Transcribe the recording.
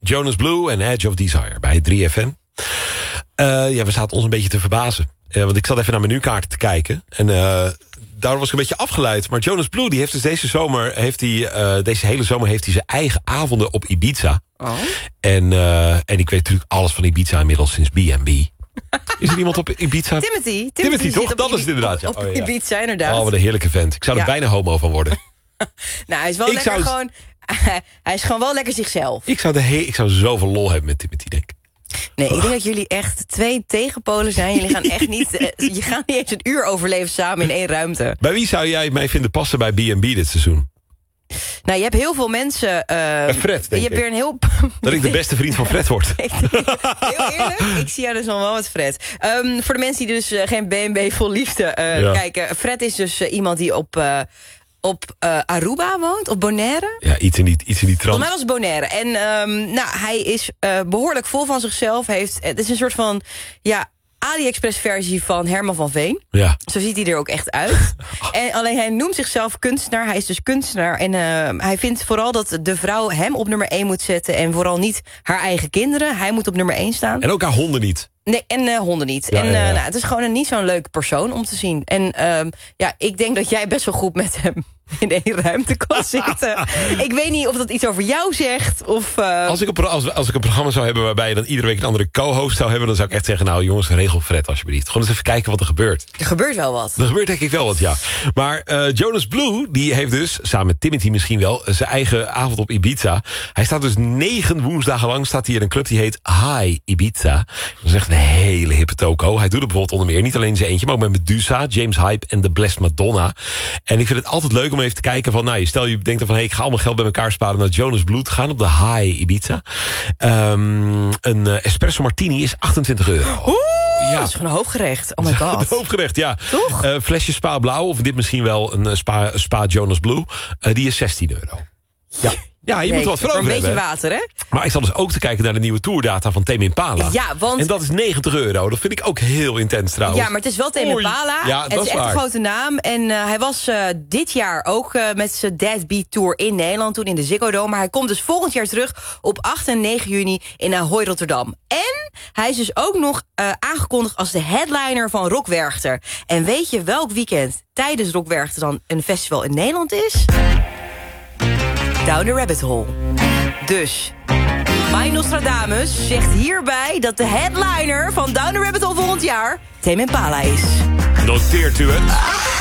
Jonas Blue en Edge of Desire bij 3FM. We zaten ons een beetje te verbazen. Want ik zat even naar menukaarten te kijken. En daar was ik een beetje afgeleid. Maar Jonas Blue die heeft dus deze hele zomer heeft hij zijn eigen avonden op Ibiza. Oh. En ik weet natuurlijk alles van Ibiza inmiddels sinds B&B. Is er iemand op Ibiza? Timothy toch? Dat is het inderdaad. Ja. Op Ibiza, inderdaad. Oh, wat een heerlijke vent. Ik zou er bijna homo van worden. Nou, hij is wel gewoon... Hij is gewoon wel lekker zichzelf. Ik zou zoveel lol hebben met Timothy, denk ik. Nee, ik denk dat jullie echt 2 tegenpolen zijn. Jullie gaan echt niet... je gaat niet eens een uur overleven samen in 1 ruimte. Bij wie zou jij mij vinden passen bij B&B dit seizoen? Nou, je hebt heel veel mensen... Fred, denk je hebt weer een heel... Dat ik de beste vriend van Fred word. Heel eerlijk, ik zie jou dus nog wel met Fred. Voor de mensen die dus geen B&B vol liefde kijken. Fred is dus iemand die op Aruba woont, op Bonaire. Ja, iets in die trant. Volgens mij was het Bonaire. En hij is behoorlijk vol van zichzelf. Het is een soort van AliExpress-versie van Herman van Veen. Ja. Zo ziet hij er ook echt uit. En alleen hij noemt zichzelf kunstenaar. Hij is dus kunstenaar. En hij vindt vooral dat de vrouw hem op nummer 1 moet zetten. En vooral niet haar eigen kinderen. Hij moet op nummer 1 staan. En ook haar honden niet. Nee, en honden niet. Ja, Nou, het is gewoon niet zo'n leuke persoon om te zien. En ik denk dat jij best wel goed met hem in 1 ruimte kan zitten. Ik weet niet of dat iets over jou zegt. Of, Als ik een programma zou hebben waarbij je dan iedere week een andere co-host zou hebben... dan zou ik echt zeggen, nou jongens, regel Fred alsjeblieft. Gewoon eens even kijken wat er gebeurt. Er gebeurt wel wat. Er gebeurt denk ik wel wat, ja. Maar Jonas Blue, die heeft dus, samen met Timothy misschien wel... zijn eigen avond op Ibiza. Hij staat dus 9 woensdagen lang staat hij in een club die heet High Ibiza. Dat is echt een hele hippe toko. Hij doet het bijvoorbeeld onder meer niet alleen zijn eentje... maar ook met Medusa, James Hype en The Blessed Madonna. En ik vind het altijd leuk om even te kijken van... nou, stel je denkt van, ik ga allemaal geld bij elkaar sparen... om naar Jonas Blue te gaan op de High Ibiza. Een espresso martini is €28. Ja. Dat is gewoon een hoofdgerecht. Oh my god. Een hoofdgerecht, ja. Toch? Flesje Spa Blauw, of dit misschien wel een Spa Jonas Blue... die is €16. Ja. Ja, je moet er wat voor over een beetje hebben. water, hè? Maar ik zat dus ook te kijken naar de nieuwe tourdata van Tame Impala. Ja, want... En dat is €90. Dat vind ik ook heel intens trouwens. Ja, maar het is wel Tame Impala. Ja, het dat is is echt waar. een grote naam. En hij was dit jaar ook met zijn Dead Beat Tour in Nederland... toen in de Ziggo Dome. Maar hij komt dus volgend jaar terug op 8 en 9 juni in Ahoy Rotterdam. En hij is dus ook nog aangekondigd als de headliner van Rock Werchter. En weet je welk weekend tijdens Rock Werchter dan een festival in Nederland is? Down the Rabbit Hole. Dus, mijn Nostradamus zegt hierbij dat de headliner van Down the Rabbit Hole volgend jaar Tame Impala is. Noteert u het?